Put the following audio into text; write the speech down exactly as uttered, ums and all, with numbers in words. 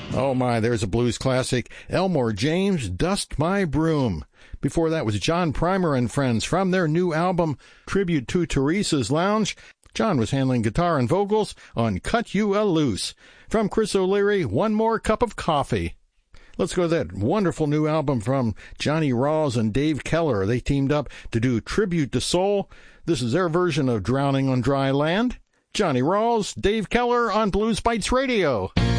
Oh my, there's a blues classic. Elmore James, Dust My Broom. Before that was John Primer and Friends from their new album, Tribute to Teresa's Lounge. John was handling guitar and vocals on Cut You a Loose. From Chris O'Leary, One More Cup of Coffee. Let's go to that wonderful new album from Johnny Rawls and Dave Keller. They teamed up to do Tribute to Soul. This is their version of Drowning on Dry Land. Johnny Rawls, Dave Keller on Blues Bites Radio.